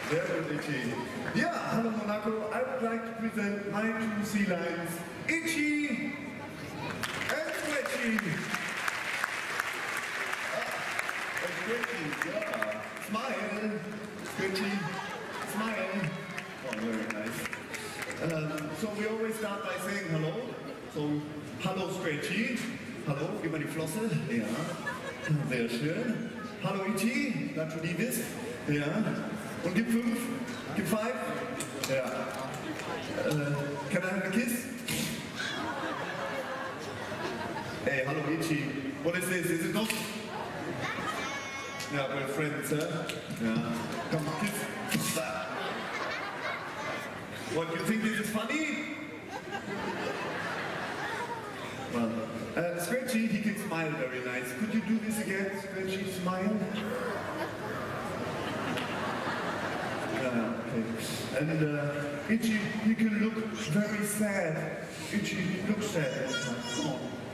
Very good, Itchy. Yeah, hello Monaco. I would like to present my two sea lions, Itchy and Scratchy. Scratchy, yeah. Smile, Scratchy, smile. Oh, very nice. So we always start by saying hello. So, hallo Scratchy. Hallo, über die Flosse. Ja, sehr schön. Hallo Itchy, that you need this. Ja. Und gib 5, gib 5. Ja. Can I have a kiss? Hey, hello Itchy. What is this? Is it not? Yeah, we're friends, huh? Yeah. Come on, kiss. What, you think this is funny? Well, Scratchy, he can smile very nice. Could you do this again, Scratchy, smile? Okay. And Itchy, he can look very sad. Itchy, look sad. Come on.